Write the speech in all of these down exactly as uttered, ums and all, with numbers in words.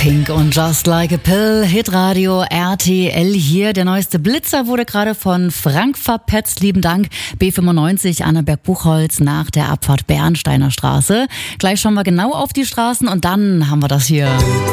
Pink und Just Like a Pill, Hitradio R T L hier. Der neueste Blitzer wurde gerade von Frank verpetzt. Lieben Dank. B fünfundneunzig Annaberg-Buchholz nach der Abfahrt Bernsteiner Straße. Gleich schauen wir genau auf die Straßen und dann haben wir das hier.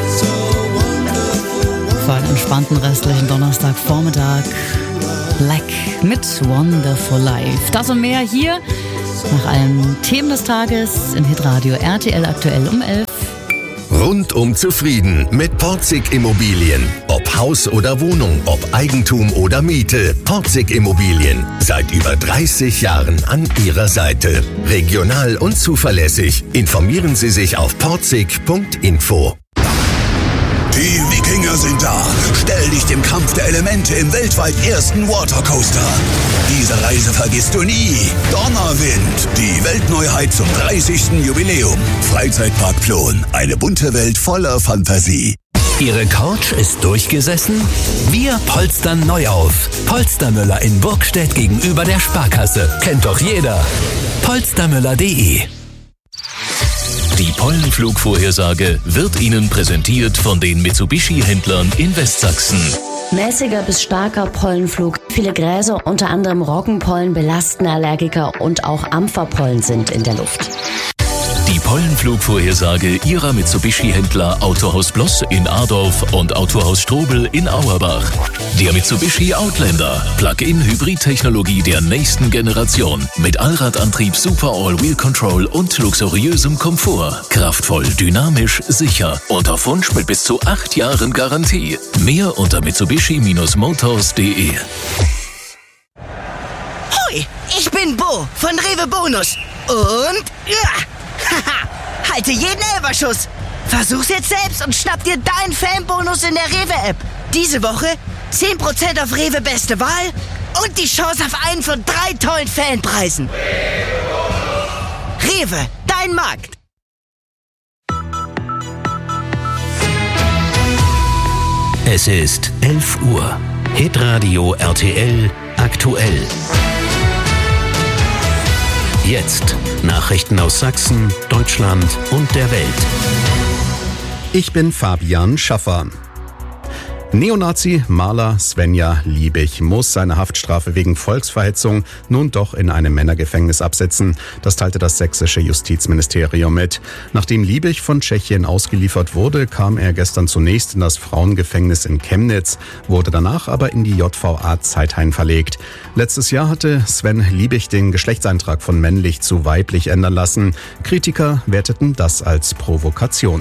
Für einen entspannten restlichen Donnerstagvormittag. Black mit Wonderful Life. Das und mehr hier nach allen Themen des Tages im Hitradio R T L aktuell um elf. Rundum zufrieden mit Porzig Immobilien. Ob Haus oder Wohnung, ob Eigentum oder Miete. Porzig Immobilien. Seit über dreißig Jahren an Ihrer Seite. Regional und zuverlässig. Informieren Sie sich auf porzig punkt info. Die Wikinger sind da. Stell dich dem Kampf der Elemente im weltweit ersten Watercoaster. Diese Reise vergisst du nie. Donnerwind, die Weltneuheit zum dreißigsten Jubiläum. Freizeitpark Plon, eine bunte Welt voller Fantasie. Ihre Couch ist durchgesessen? Wir polstern neu auf. Polstermüller in Burgstedt gegenüber der Sparkasse. Kennt doch jeder. polstermüller punkt de. Die Pollenflugvorhersage wird Ihnen präsentiert von den Mitsubishi-Händlern in Westsachsen. Mäßiger bis starker Pollenflug. Viele Gräser, unter anderem Roggenpollen, belasten Allergiker und auch Ampferpollen sind in der Luft. Die Pollenflugvorhersage Ihrer Mitsubishi-Händler Autohaus Bloss in Adorf und Autohaus Strobel in Auerbach. Der Mitsubishi Outlander, Plug-in-Hybrid-Technologie der nächsten Generation. Mit Allradantrieb, Super All-Wheel Control und luxuriösem Komfort. Kraftvoll, dynamisch, sicher und auf Wunsch mit bis zu acht Jahren Garantie. Mehr unter mitsubishi Motors punkt de. Hoi, ich bin Bo von Rewe Bonus. Und ja, haha, halte jeden Elferschuss. Versuch's jetzt selbst und schnapp dir deinen Fanbonus in der Rewe-App. Diese Woche zehn Prozent auf Rewe Beste Wahl und die Chance auf einen von drei tollen Fanpreisen. Rewe, dein Markt. Es ist elf Uhr. Hitradio R T L aktuell. Jetzt Nachrichten aus Sachsen, Deutschland und der Welt. Ich bin Fabian Schaffer. Neonazi Maler Svenja Liebig muss seine Haftstrafe wegen Volksverhetzung nun doch in einem Männergefängnis absitzen. Das teilte das sächsische Justizministerium mit. Nachdem Liebig von Tschechien ausgeliefert wurde, kam er gestern zunächst in das Frauengefängnis in Chemnitz, wurde danach aber in die J V A Zeithain verlegt. Letztes Jahr hatte Sven Liebig den Geschlechtseintrag von männlich zu weiblich ändern lassen. Kritiker werteten das als Provokation.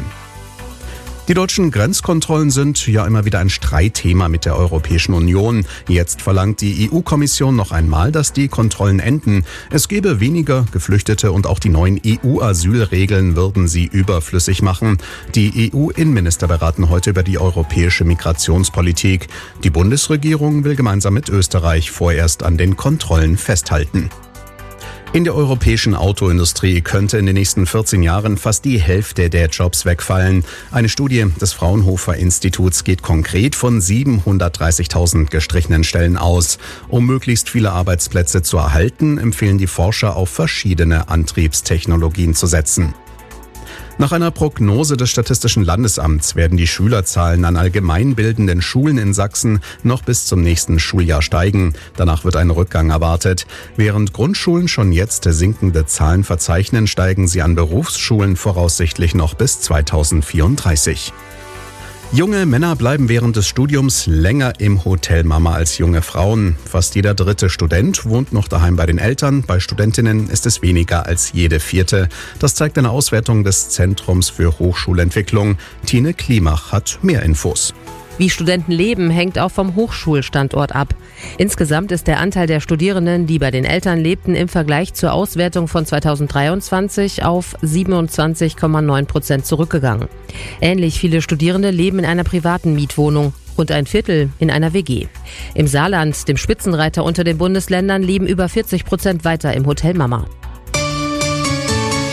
Die deutschen Grenzkontrollen sind ja immer wieder ein Streitthema mit der Europäischen Union. Jetzt verlangt die E U-Kommission noch einmal, dass die Kontrollen enden. Es gebe weniger Geflüchtete und auch die neuen E U-Asylregeln würden sie überflüssig machen. Die E U-Innenminister beraten heute über die europäische Migrationspolitik. Die Bundesregierung will gemeinsam mit Österreich vorerst an den Kontrollen festhalten. In der europäischen Autoindustrie könnte in den nächsten vierzehn Jahren fast die Hälfte der Jobs wegfallen. Eine Studie des Fraunhofer Instituts geht konkret von siebenhundertdreißigtausend gestrichenen Stellen aus. Um möglichst viele Arbeitsplätze zu erhalten, empfehlen die Forscher, auf verschiedene Antriebstechnologien zu setzen. Nach einer Prognose des Statistischen Landesamts werden die Schülerzahlen an allgemeinbildenden Schulen in Sachsen noch bis zum nächsten Schuljahr steigen. Danach wird ein Rückgang erwartet. Während Grundschulen schon jetzt sinkende Zahlen verzeichnen, steigen sie an Berufsschulen voraussichtlich noch bis zweitausendvierunddreißig. Junge Männer bleiben während des Studiums länger im Hotel Mama als junge Frauen. Fast jeder dritte Student wohnt noch daheim bei den Eltern. Bei Studentinnen ist es weniger als jede vierte. Das zeigt eine Auswertung des Zentrums für Hochschulentwicklung. Tine Klimach hat mehr Infos. Wie Studenten leben, hängt auch vom Hochschulstandort ab. Insgesamt ist der Anteil der Studierenden, die bei den Eltern lebten, im Vergleich zur Auswertung von zweitausenddreiundzwanzig auf siebenundzwanzig Komma neun Prozent zurückgegangen. Ähnlich viele Studierende leben in einer privaten Mietwohnung. Rund ein Viertel in einer W G. Im Saarland, dem Spitzenreiter unter den Bundesländern, leben über vierzig Prozent weiter im Hotel Mama.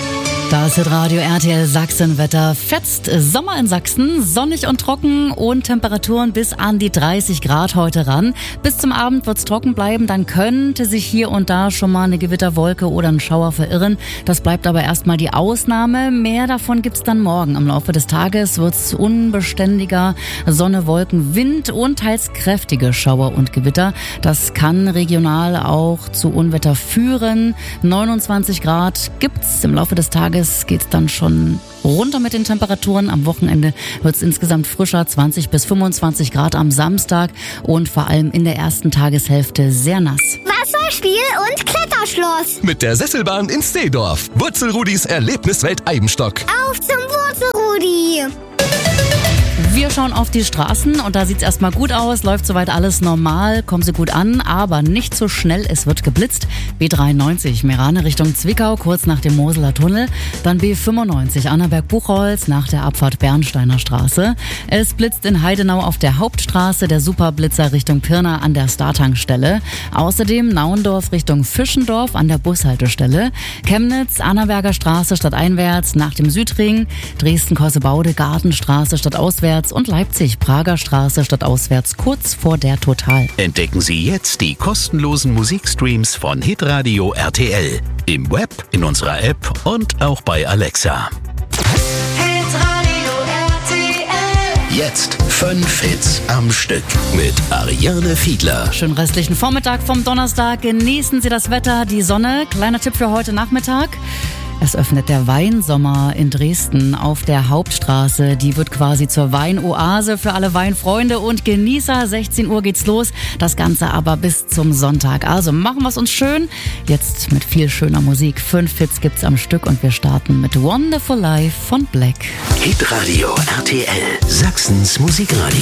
Das ist Radio R T L Sachsen-Wetter. Fetzt Sommer in Sachsen, sonnig und trocken und Temperaturen bis an die dreißig Grad heute ran. Bis zum Abend wird's trocken bleiben, dann könnte sich hier und da schon mal eine Gewitterwolke oder ein Schauer verirren. Das bleibt aber erstmal die Ausnahme. Mehr davon gibt's dann morgen. Im Laufe des Tages wird's unbeständiger. Sonne, Wolken, Wind und teils kräftige Schauer und Gewitter. Das kann regional auch zu Unwetter führen. neunundzwanzig Grad gibt's. Im Laufe des Tages geht's dann schon runter mit den Temperaturen. Am Wochenende wird's insgesamt frischer, zwanzig bis fünfundzwanzig Grad am Samstag und vor allem in der ersten Tageshälfte sehr nass. Wasserspiel und Kletterschloss. Mit der Sesselbahn in Steedorf. Wurzelrudis Erlebniswelt Eibenstock. Auf zum Wurzelrudi. Wir schauen auf die Straßen und da sieht's erstmal gut aus, läuft soweit alles normal, kommen Sie gut an, aber nicht so schnell, es wird geblitzt. B dreiundneunzig Meerane Richtung Zwickau, kurz nach dem Moseler Tunnel, dann B fünfundneunzig Annaberg-Buchholz nach der Abfahrt Bernsteiner Straße. Es blitzt in Heidenau auf der Hauptstraße, der Superblitzer Richtung Pirna an der Startankstelle. Außerdem Nauendorf Richtung Fischendorf an der Bushaltestelle. Chemnitz, Annaberger Straße stadteinwärts nach dem Südring, Dresden-Kossebaude, Gartenstraße stadtauswärts und Leipzig, Prager Straße stadtauswärts kurz vor der Total. Entdecken Sie jetzt die kostenlosen Musikstreams von Hitradio R T L. Im Web, in unserer App und auch bei Alexa. Hitradio R T L. Jetzt fünf Hits am Stück mit Ariane Fiedler. Schönen restlichen Vormittag vom Donnerstag. Genießen Sie das Wetter, die Sonne. Kleiner Tipp für heute Nachmittag. Es öffnet der Weinsommer in Dresden auf der Hauptstraße. Die wird quasi zur Weinoase für alle Weinfreunde und Genießer. sechzehn Uhr geht's los. Das Ganze aber bis zum Sonntag. Also machen wir es uns schön. Jetzt mit viel schöner Musik. Fünf Hits gibt's am Stück und wir starten mit Wonderful Life von Black. Hitradio R T L, Sachsens Musikradio.